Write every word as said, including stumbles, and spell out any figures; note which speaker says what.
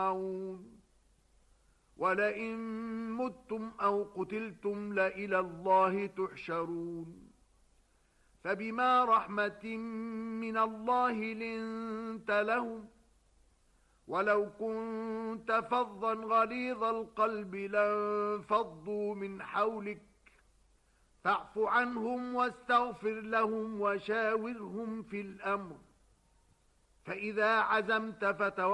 Speaker 1: ولئن متم أو قتلتم لإلى الله تحشرون فبما رحمة من الله لنت لهم ولو كنت فظا غليظ القلب لانفضوا من حولك فاعف عنهم واستغفر لهم وشاورهم في الأمر فإذا عزمت فتوكل